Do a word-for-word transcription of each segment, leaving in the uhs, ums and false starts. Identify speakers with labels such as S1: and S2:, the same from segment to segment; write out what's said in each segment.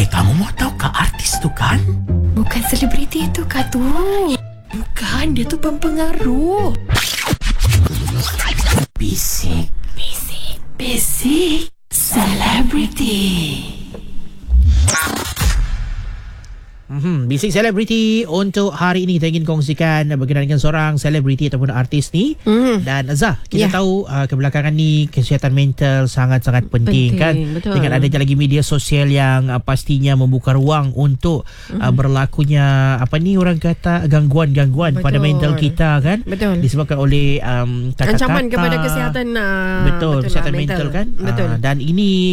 S1: kamu mau tahu kah artis tu kan?
S2: Bukan selebriti itu kah tu? Bukan, dia tu pempengaruh.
S1: Bisik.
S2: Bisik. Bisik. Selebriti.
S3: Hmm, Bisik Selebriti untuk hari ini kita ingin kongsikan berkenaan dengan seorang selebriti ataupun artis ni. Mm. Dan Azah, kita yeah. tahu uh, kebelakangan ni kesihatan mental sangat-sangat penting, penting kan. Betul. Dengan adanya lagi media sosial yang uh, pastinya membuka ruang untuk mm. uh, berlakunya apa ni orang kata gangguan-gangguan betul. Pada mental kita kan. Betul. Disebabkan oleh um, kata-kata
S2: ancaman kepada kesihatan uh,
S3: betul, betul kesihatan lah, mental, mental kan. Betul. Uh, dan ini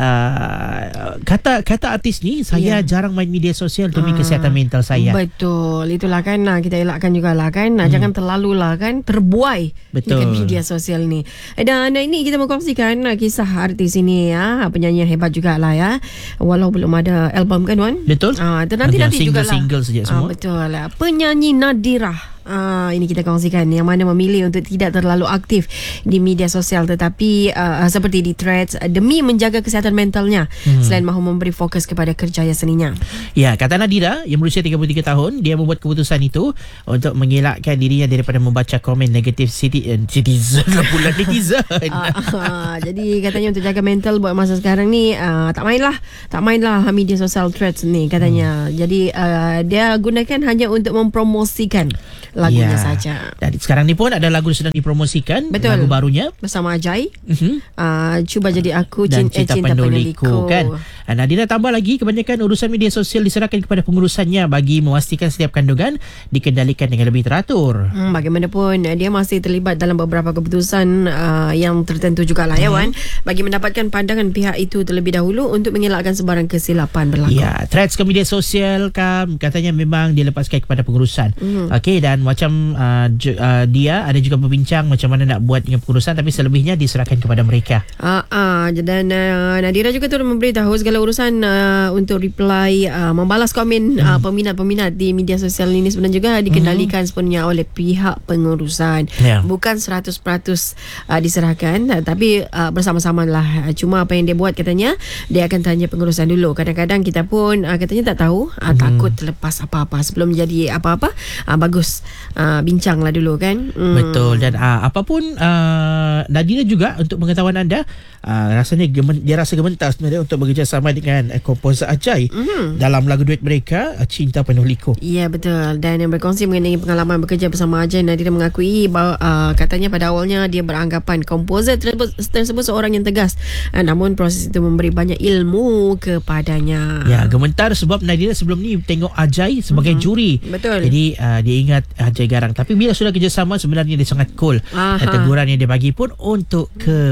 S3: uh, kata kata artis ni saya yeah. jarang main media sosial demi kesihatan mental saya.
S2: Betul. Itulah kan kita elakkan jugalah kan. Hmm. Jangan terlalulah kan terbuai dengan media sosial ni. Dan ini kita mengkongsikan kisah artis ini ya, penyanyi yang hebat jugalah ya. Walau belum ada album kan Wan?
S3: Betul.
S2: Ah, nanti-nanti jugalah.
S3: Single saja semua.
S2: Ah, betul. Penyanyi Nadira. Ah, ini kita kongsikan yang mana memilih untuk tidak terlalu aktif di media sosial tetapi uh, seperti di Threads demi menjaga kesihatan mentalnya hmm. selain mahu memberi fokus kepada kerjaya seninya.
S3: Ya, kata Nadira yang berusia tiga puluh tiga tahun, dia membuat keputusan itu untuk mengelakkan dirinya daripada membaca komen negatif citizen citizen pula netizen.
S2: Ah, ah, jadi katanya untuk jaga mental buat masa sekarang ni uh, tak mainlah, tak mainlah media sosial Threads ni katanya. Hmm. Jadi uh, dia gunakan hanya untuk mempromosikan lagunya ya. saja. Dan
S3: sekarang ni pun ada lagu sedang dipromosikan. Betul. Lagu barunya
S2: bersama Ajay.
S3: Uh-huh.
S2: Uh, cuba jadi aku
S3: dan
S2: cinta,
S3: cinta, cinta penuh liku kan. Nadira tambah lagi kebanyakan urusan media sosial diserahkan kepada pengurusannya bagi memastikan setiap kandungan dikendalikan dengan lebih teratur.
S2: Hmm, bagaimanapun dia masih terlibat dalam beberapa keputusan uh, yang tertentu jugalah ya Wan, bagi mendapatkan pandangan pihak itu terlebih dahulu untuk mengelakkan sebarang kesilapan berlaku.
S3: Ya, threads ke media sosial kan katanya memang dilepaskan kepada pengurusan. Hmm. Okey, dan macam uh, ju, uh, dia ada juga berbincang macam mana nak buat dengan pengurusan tapi selebihnya diserahkan kepada mereka.
S2: Ah, uh, uh, dan uh, Nadira juga turut memberitahu segala urusan uh, untuk reply uh, membalas komen hmm. uh, peminat-peminat di media sosial ini sebenarnya juga dikendalikan hmm. sepenuhnya oleh pihak pengurusan. Yeah. Bukan seratus peratus uh, diserahkan uh, tapi uh, bersama-sama lah. Cuma apa yang dia buat katanya dia akan tanya pengurusan dulu. Kadang-kadang kita pun uh, katanya tak tahu uh, hmm. takut terlepas apa-apa sebelum jadi apa-apa. Uh, bagus uh, bincanglah dulu kan. Hmm.
S3: Betul. Dan uh, apapun uh, Nadira juga untuk pengetahuan anda uh, rasanya gemen, dia rasa gementar sebenarnya untuk bekerjasama dengan uh, komposer Ajay mm-hmm. dalam lagu duet mereka uh, Cinta Penuh Liku.
S2: Ya yeah, betul. Dan yang berkongsi mengenai pengalaman bekerja bersama Ajay, Nadira mengakui bahawa uh, katanya pada awalnya dia beranggapan komposer tersebut, tersebut seorang yang tegas uh, namun proses itu memberi banyak ilmu kepadanya.
S3: Ya, gementar sebab Nadira sebelum ni tengok Ajay sebagai mm-hmm. juri.
S2: Betul.
S3: Jadi uh, dia ingat Ajay garang tapi bila sudah kerjasama sebenarnya dia sangat cool. Aha. Dan teguran yang dia bagi pun untuk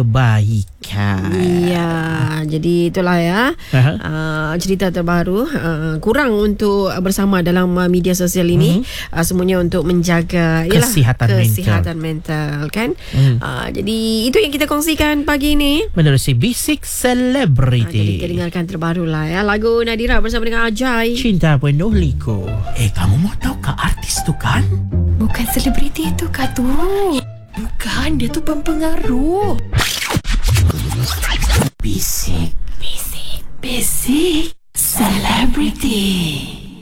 S3: kebaikan.
S2: Ya, jadi itulah ya uh, cerita terbaru uh, kurang untuk bersama dalam uh, media sosial ini mm-hmm. uh, semuanya untuk menjaga yalah,
S3: kesihatan,
S2: kesihatan mental, mental kan. Mm. Uh, jadi itu yang kita kongsikan pagi ini
S3: menerusi Bisik Selebriti.
S2: Uh, jadi kita dengarkan terbaru lah ya lagu Nadira bersama dengan Ajay,
S3: Cinta Penuh Liku.
S1: Eh, kamu mau tahu kah artis tu kan?
S2: Bukan selebriti itu kah tu? Bukan, dia tu pempengaruh.
S1: Bisik.